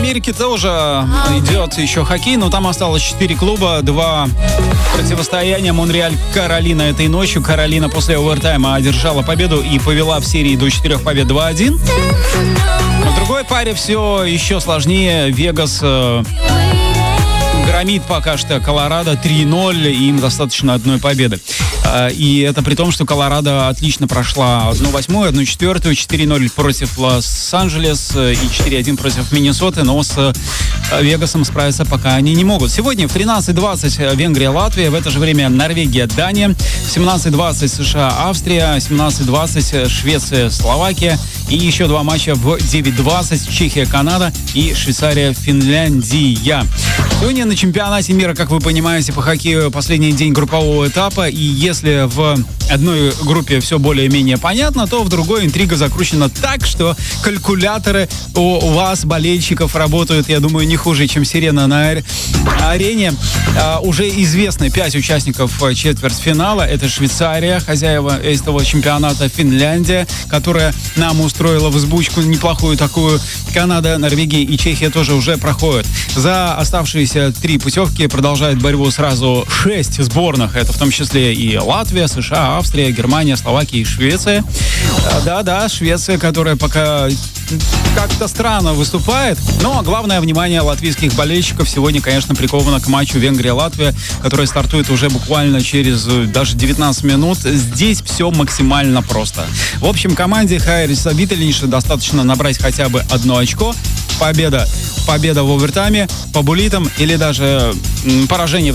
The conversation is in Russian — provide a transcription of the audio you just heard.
Америке тоже идет еще хоккей, но там осталось 4 клуба, 2 противостояния. Монреаль, Каролина этой ночью. Каролина после овертайма одержала победу и повела в серии до 4 побед 2-1. В другой паре все еще сложнее. Вегас громит пока что Колорадо 3-0, им достаточно одной победы. И это при том, что Колорадо отлично прошла 1/8, 1/4, 4-0 против Лос-Анджелес и 4-1 против Миннесоты, но с Вегасом справиться пока они не могут. Сегодня в 13:20 Венгрия-Латвия, в это же время Норвегия-Дания, в 17:20 США-Австрия, 17:20 Швеция-Словакия и еще 2 матча в 9:20 Чехия-Канада и Швейцария-Финляндия. Сегодня на чемпионате мира, как вы понимаете, по хоккею последний день группового этапа, и если в одной группе все более-менее понятно, то в другой интрига закручена так, что калькуляторы у вас, болельщиков, работают, я думаю, не хуже, чем сирена на арене. Уже известны 5 участников четвертьфинала. Это Швейцария, хозяева этого чемпионата, Финляндия, которая нам устроила взбучку неплохую такую. Канада, Норвегия и Чехия тоже уже проходят. За оставшиеся 3 путевки продолжает борьбу сразу 6 сборных. Это в том числе и Латвия, США, Австрия, Германия, Словакия и Швеция. Да-да, Швеция, которая пока как-то странно выступает. Но главное внимание латвийских болельщиков сегодня, конечно, приковано к матчу Венгрия-Латвия, который стартует уже буквально через даже 19 минут. Здесь все максимально просто. В общем, команде Хайриса Виттелинша достаточно набрать хотя бы 1 очко. Победа в овертайме, по буллитам или даже поражение